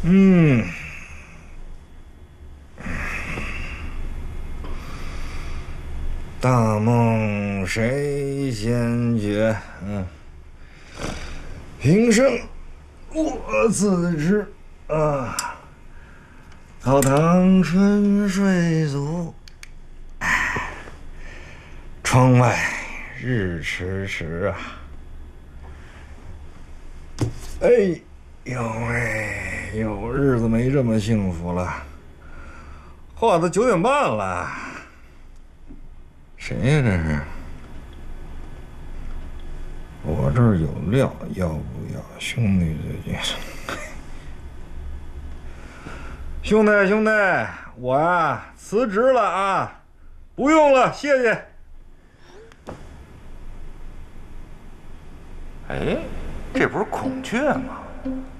嗯，大梦谁先觉？平生我自知啊。草堂春睡足，窗外日迟迟啊。哎呦喂，有日子没这么幸福了。嚯，都9点半了，谁呀这是？我这儿有料，要不要？兄弟最近，兄弟，我呀辞职了啊，不用了，谢谢。 哎，这不是孔雀吗？